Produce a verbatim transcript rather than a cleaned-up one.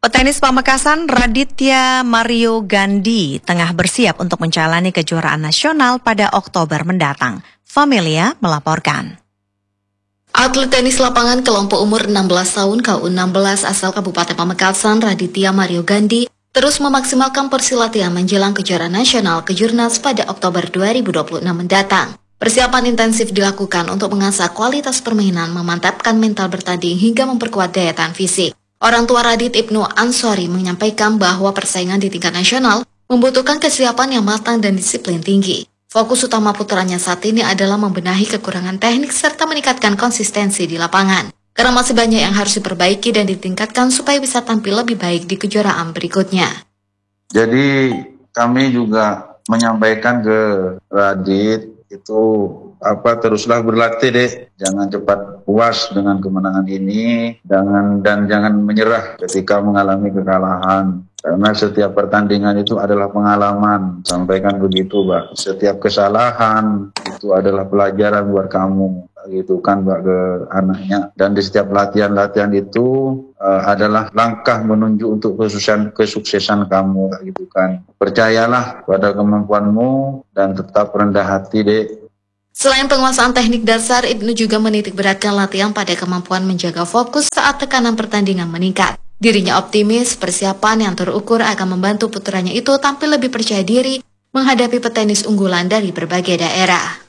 Petenis Pamekasan Raditya Mario Gandhi tengah bersiap untuk menjalani kejuaraan nasional pada Oktober mendatang. Familia melaporkan. Atlet tenis lapangan kelompok umur enam belas tahun K U enam belas asal Kabupaten Pamekasan Raditya Mario Gandhi terus memaksimalkan porsi latihan menjelang kejuaraan nasional Kejurnas pada Oktober dua ribu dua puluh enam mendatang. Persiapan intensif dilakukan untuk mengasah kualitas permainan, memantapkan mental bertanding hingga memperkuat daya tahan fisik. Orang tua Radit, Ibnu Ansori, menyampaikan bahwa persaingan di tingkat nasional membutuhkan kesiapan yang matang dan disiplin tinggi. Fokus utama putranya saat ini adalah membenahi kekurangan teknik serta meningkatkan konsistensi di lapangan. Karena masih banyak yang harus diperbaiki dan ditingkatkan supaya bisa tampil lebih baik di kejuaraan berikutnya. Jadi kami juga menyampaikan ke Radit itu apa teruslah berlatih deh, jangan cepat puas dengan kemenangan ini, jangan dan jangan menyerah ketika mengalami kekalahan. Karena setiap pertandingan itu adalah pengalaman, sampaikan begitu, Mbak. Setiap kesalahan itu adalah pelajaran buat kamu, gitu kan, Mbak, ke anaknya. Dan di setiap latihan-latihan itu uh, adalah langkah menuju untuk kesuksesan kesuksesan kamu, gitu kan. Percayalah pada kemampuanmu dan tetap rendah hati, Dek. Selain penguasaan teknik dasar, Ibnu juga menitik beratkan latihan pada kemampuan menjaga fokus saat tekanan pertandingan meningkat. Dirinya optimis persiapan yang terukur akan membantu putranya itu tampil lebih percaya diri menghadapi petenis unggulan dari berbagai daerah.